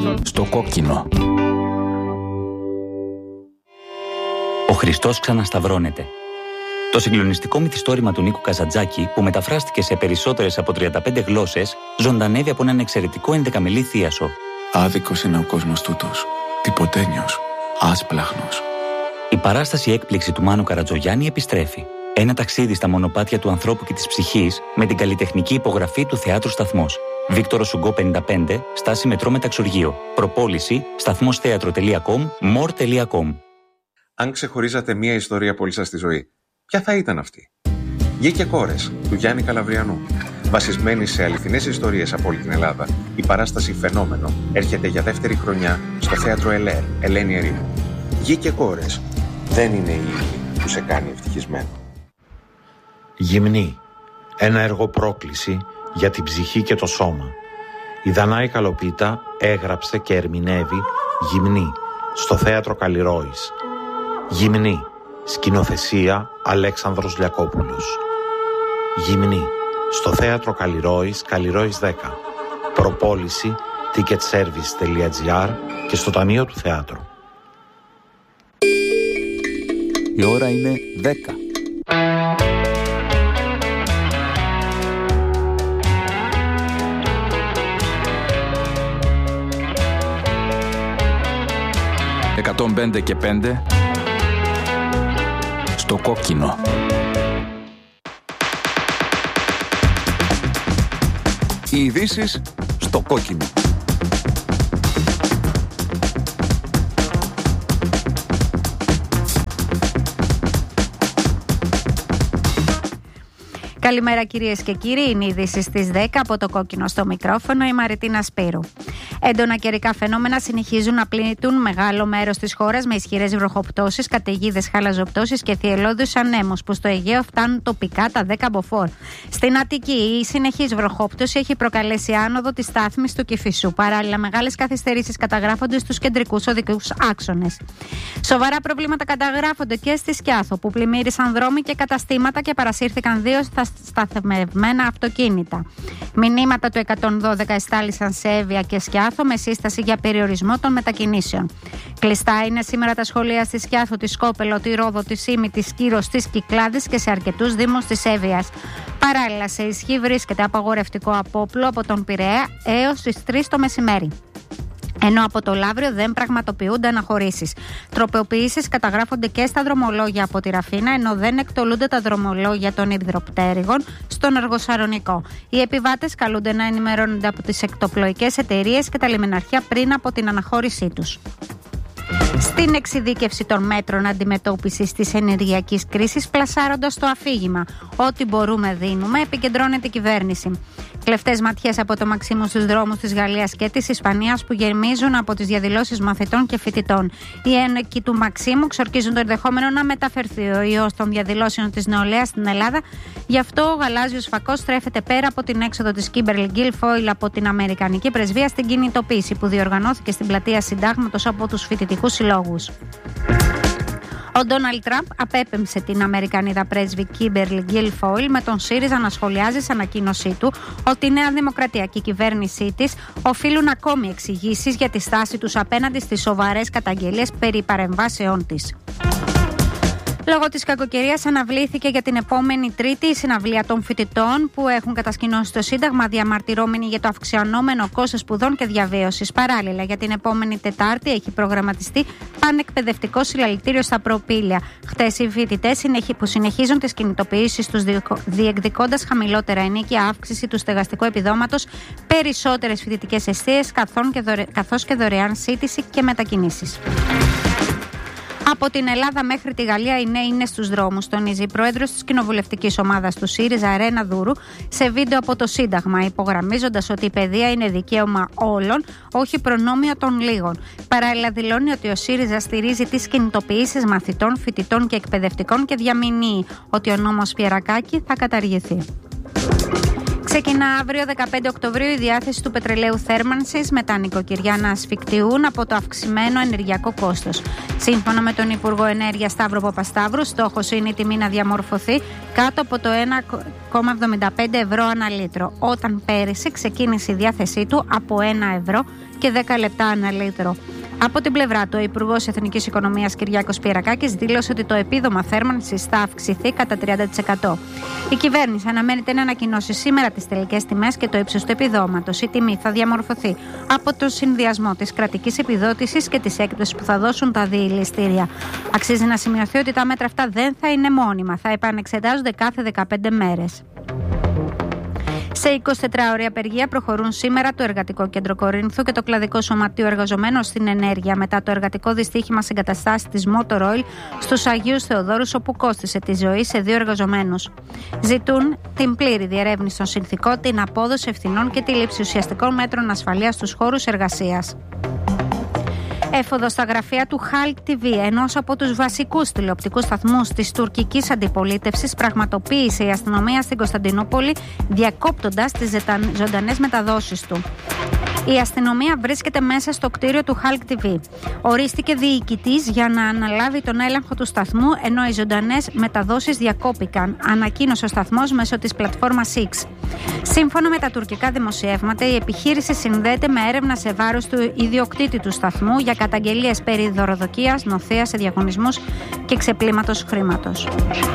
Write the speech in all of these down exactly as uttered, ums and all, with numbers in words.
Στο κόκκινο. Ο Χριστός ξανασταυρώνεται. Το συγκλονιστικό μυθιστόρημα του Νίκου Καζαντζάκη, που μεταφράστηκε σε περισσότερες από τριάντα πέντε γλώσσες, ζωντανεύει από έναν εξαιρετικό ενδεκαμελή θίασο. Άδικος είναι ο κόσμος τούτος. Τυποτένιος. Άσπλαχνος. Η παράσταση έκπληξη του Μάνου Καρατζογιάννη επιστρέφει. Ένα ταξίδι στα μονοπάτια του ανθρώπου και της ψυχής με την καλλιτεχνική υπογραφή του Θεάτρου Σταθμός. Βίκτορο Σουγκό πενήντα πέντε, στάση μετρό Μεταξουργείο. Προπόληση σταθμόσθέατρο τελεία κομ, μορ τελεία κομ. Αν ξεχωρίζατε μία ιστορία από όλη σας στη ζωή, ποια θα ήταν αυτή? Γη και κόρες, του Γιάννη Καλαβριανού. Βασισμένη σε αληθινές ιστορίες από όλη την Ελλάδα, η παράσταση Φαινόμενο έρχεται για δεύτερη χρονιά στο θέατρο ΕΛΕΡ, Ελένη Ερήμου. Γη και κόρες δεν είναι η ύλη που σε κάνει ευτυχισμένο. Γυμνή. Ένα έργο πρόκληση για την ψυχή και το σώμα. Η Δανάη Καλοπίτα έγραψε και ερμηνεύει Γυμνή στο θέατρο Καλλιρόης. Γυμνή. Σκηνοθεσία Αλέξανδρος Λιακόπουλος. Γυμνή. Στο θέατρο Καλλιρόης, Καλλιρόης δέκα. Προπόληση ticketservice τελεία gr και στο Ταμείο του Θεάτρου. Η ώρα είναι δέκα. εκατόν πέντε και πέντε στο κόκκινο. Οι ειδήσεις στο κόκκινο. Καλημέρα κυρίες και κύριοι, είναι οι ειδήσεις στις δέκα από το κόκκινο στο μικρόφωνο, η Μαριτίνα Σπύρου. Έντονα καιρικά φαινόμενα συνεχίζουν να πλήττουν μεγάλο μέρος της χώρας με ισχυρές βροχοπτώσεις, καταιγίδες, χαλαζοπτώσεις και θυελλώδους ανέμους που στο Αιγαίο φτάνουν τοπικά τα δέκα μποφόρ. Στην Αττική, η συνεχής βροχόπτωση έχει προκαλέσει άνοδο της στάθμης του Κηφισού. Παράλληλα, μεγάλες καθυστερήσεις καταγράφονται στους κεντρικούς οδικούς άξονες. Σοβαρά προβλήματα καταγράφονται και στη Σκιάθο, που πλημμύρισαν δρόμοι και καταστήματα και παρασύρθηκαν δύο σταθμευμένα αυτοκίνητα. Μηνύματα του εκατόν δώδεκα εστάλησαν σε Εύβοια και Σκιάθο με σύσταση για περιορισμό των μετακινήσεων. Κλειστά είναι σήμερα τα σχολεία στη Σκιάθο, τη Σκόπελο, τη Ρόδο, τη Σίμη, τη Σκύρο, τη Κυκλάδης και σε αρκετούς δήμους της Εύβοιας. Παράλληλα, σε ισχύ βρίσκεται απαγορευτικό απόπλου από τον Πειραιά έως τις τρεις το μεσημέρι. Ενώ από το Λαύριο δεν πραγματοποιούνται αναχωρήσεις. Τροποποιήσεις καταγράφονται και στα δρομολόγια από τη Ραφίνα, ενώ δεν εκτολούνται τα δρομολόγια των υδροπτέρυγων στον Αργοσαρονικό. Οι επιβάτες καλούνται να ενημερώνονται από τις εκτοπλοϊκές εταιρείες και τα λιμεναρχεία πριν από την αναχώρησή τους. Στην εξειδίκευση των μέτρων αντιμετώπισης της ενεργειακής κρίσης, πλασάροντας το αφήγημα «Ό,τι μπορούμε δίνουμε», επικεντρώνεται η κυβέρνηση. Κλεφτές ματιές από το Μαξίμου στους δρόμους της Γαλλίας και της Ισπανίας που γεμίζουν από τις διαδηλώσεις μαθητών και φοιτητών. Οι ένεκοι του Μαξίμου ξορκίζουν το ενδεχόμενο να μεταφερθεί ο ιός των διαδηλώσεων της νεολαίας στην Ελλάδα. Γι' αυτό ο γαλάζιος φακός στρέφεται πέρα από την έξοδο της Κίμπερλι Γκίλφοιλ από την Αμερικανική Πρεσβεία στην κινητοποίηση που διοργανώθηκε στην πλατεία Συντάγματος από τους φοιτητικούς συλλόγους. Ο Ντόναλντ Τραμπ απέπεμψε την Αμερικανίδα πρέσβη Κίμπερλι Γκίλφοιλ με τον ΣΥΡΙΖΑ να σχολιάζει σε ανακοίνωσή του ότι η Νέα Δημοκρατία και η κυβέρνησή της οφείλουν ακόμη εξηγήσεις για τη στάση τους απέναντι στις σοβαρές καταγγελίες περί παρεμβάσεών της. Λόγω της κακοκαιρίας αναβλήθηκε για την επόμενη Τρίτη η συναυλία των φοιτητών που έχουν κατασκηνώσει το Σύνταγμα, διαμαρτυρόμενοι για το αυξανόμενο κόστος σπουδών και διαβίωσης. Παράλληλα, για την επόμενη Τετάρτη έχει προγραμματιστεί πανεκπαιδευτικό συλλαλητήριο στα Προπήλαια. Χτες οι φοιτητές που συνεχίζουν τις κινητοποιήσεις τους διεκδικώντας χαμηλότερα ενίκια, αύξηση του στεγαστικού επιδόματος, περισσότερες φοιτητικές εστίες καθώς και δωρεάν σύντηση και μετακινήσεις. Από την Ελλάδα μέχρι τη Γαλλία οι νέοι είναι στους δρόμους, τονίζει η πρόεδρος της κοινοβουλευτικής ομάδας του ΣΥΡΙΖΑ, Ρένα Δούρου, σε βίντεο από το Σύνταγμα, υπογραμμίζοντας ότι η παιδεία είναι δικαίωμα όλων, όχι προνόμιο των λίγων. Παράλληλα, δηλώνει ότι ο ΣΥΡΙΖΑ στηρίζει τις κινητοποιήσεις μαθητών, φοιτητών και εκπαιδευτικών και διαμηνύει ότι ο νόμος Πιερακάκη θα καταργηθεί. Ξεκινά αύριο δεκαπέντε Οκτωβρίου η διάθεση του πετρελαίου θέρμανσης με τα νοικοκυριά να ασφικτιούν από το αυξημένο ενεργειακό κόστος. Σύμφωνα με τον Υπουργό Ενέργειας Σταύρο Παπασταύρου, στόχος είναι η τιμή να διαμορφωθεί κάτω από το ένα κόμμα εβδομήντα πέντε ευρώ ανά λίτρο, όταν πέρυσι ξεκίνησε η διάθεσή του από ένα ευρώ και δέκα λεπτά ανά λίτρο. Από την πλευρά του, ο Υπουργός Εθνικής Οικονομίας Κυριάκος Πιερακάκης δήλωσε ότι το επίδομα θέρμανσης θα αυξηθεί κατά τριάντα τοις εκατό. Η κυβέρνηση αναμένεται να ανακοινώσει σήμερα τις τελικές τιμές και το ύψος του επιδόματος. Η τιμή θα διαμορφωθεί από τον συνδυασμό της κρατικής επιδότησης και της έκπτωσης που θα δώσουν τα διηληστήρια. Αξίζει να σημειωθεί ότι τα μέτρα αυτά δεν θα είναι μόνιμα, θα επανεξετάζονται κάθε δεκαπέντε μέρες. Σε εικοσιτετράωρη απεργία προχωρούν σήμερα το Εργατικό Κέντρο Κορίνθου και το Κλαδικό Σωματείο Εργαζομένων στην Ενέργεια μετά το εργατικό δυστύχημα σε εγκαταστάσεις της Motor Oil στους Αγίους Θεοδόρους, όπου κόστισε τη ζωή σε δύο εργαζομένους. Ζητούν την πλήρη διερεύνηση των συνθηκών, την απόδοση ευθυνών και τη λήψη ουσιαστικών μέτρων ασφαλείας στους χώρους εργασίας. Έφοδο στα γραφεία του Χαλκ τι βι, ενός από τους βασικούς τηλεοπτικούς σταθμούς της τουρκικής αντιπολίτευσης, πραγματοποίησε η αστυνομία στην Κωνσταντινούπολη, διακόπτοντας τις ζωντανές μεταδόσεις του. Η αστυνομία βρίσκεται μέσα στο κτίριο του Χαλκ τι βι. Ορίστηκε διοικητής για να αναλάβει τον έλεγχο του σταθμού, ενώ οι ζωντανές μεταδόσεις διακόπηκαν, ανακοίνωσε ο σταθμός μέσω της πλατφόρμας X. Σύμφωνα με τα τουρκικά δημοσιεύματα, η επιχείρηση συνδέεται με έρευνα σε βάρος του ιδιοκτήτη του σταθμού για καταγγελίες περί δωροδοκίας, νοθείας σε διαγωνισμούς και ξεπλήματος χρήματος.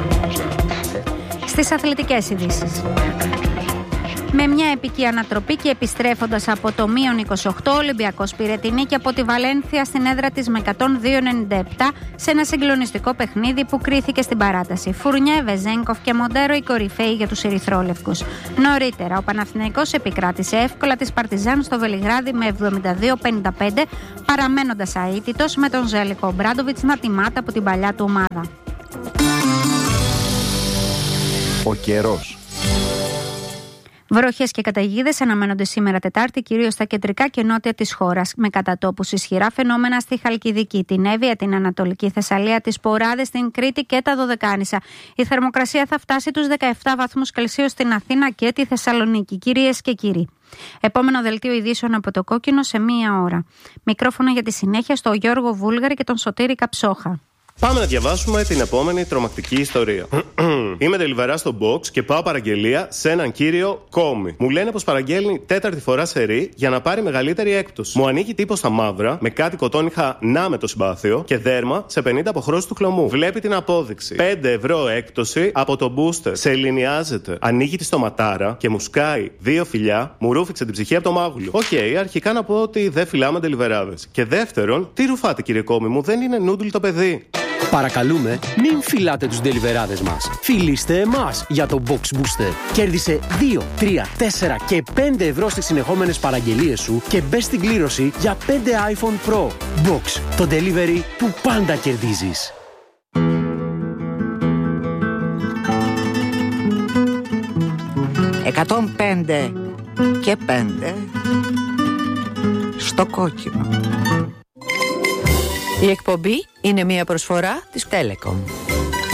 Στις αθλητικές ειδήσεις. Με μια επική ανατροπή και επιστρέφοντας από το μείον είκοσι οκτώ, ο Ολυμπιακός πήρε τη νίκη από τη Βαλένθια στην έδρα της με εκατόν δύο ενενήντα επτά σε ένα συγκλονιστικό παιχνίδι που κρίθηκε στην παράταση. Φουρνιέ, Βεζένκοφ και Μοντέρο οι κορυφαίοι για τους ερυθρόλευκους. Νωρίτερα, ο Παναθηναϊκός επικράτησε εύκολα της Παρτιζάν στο Βελιγράδι με εβδομήντα δύο πενήντα πέντε, παραμένοντας αίτητος με τον Ζέλικο Ομπράντοβιτς να τιμάται από την παλιά του ομάδα. Ο καιρός. Βροχές και καταιγίδες αναμένονται σήμερα Τετάρτη, κυρίως στα κεντρικά και νότια της χώρας, με κατατόπους ισχυρά φαινόμενα στη Χαλκιδική, την Εύβοια, την Ανατολική Θεσσαλία, τις Ποράδες, την Κρήτη και τα Δωδεκάνησα. Η θερμοκρασία θα φτάσει τους δεκαεπτά βαθμούς Κελσίου στην Αθήνα και τη Θεσσαλονίκη, κυρίες και κύριοι. Επόμενο δελτίο ειδήσεων από το Κόκκινο σε μία ώρα. Μικρόφωνο για τη συνέχεια στο Γιώργο Βούλγαρη και τον Σωτήρη Καψόχα. Πάμε να διαβάσουμε την επόμενη τρομακτική ιστορία. Είμαι τελιβερά στο box και πάω παραγγελία σε έναν κύριο Κόμι. Μου λένε πως παραγγέλνει τέταρτη φορά σερί για να πάρει μεγαλύτερη έκπτωση. Μου ανοίγει τύπο στα μαύρα με κάτι κοτόνιχα να με το συμπάθειο και δέρμα σε πενήντα αποχρώσεις του χλωμού. Βλέπει την απόδειξη. πέντε ευρώ έκπτωση από το booster. Σε ελληνιάζεται. Ανοίγει τη στοματάρα και μου σκάει δύο φιλιά. Μου ρούφηξε την ψυχή από το μάγουλιο. Οκ, okay, αρχικά να πω ότι δεν φυλάμε τελιβεράδες. Και δεύτερον, τι ρουφάτε κύριε Κόμι μου, δεν είναι νούντλ το παιδί. Παρακαλούμε, μην φυλάτε τους ντελιβεράδες μας. Φιλήστε εμάς για το Box Booster. Κέρδισε δύο, τρία, τέσσερα και πέντε ευρώ στις συνεχόμενες παραγγελίες σου και μπες στην κλήρωση για πέντε iPhone Pro. Box, το delivery που πάντα κερδίζεις. εκατόν πέντε και πέντε στο Κόκκινο. Η εκπομπή είναι μια προσφορά της Telecom.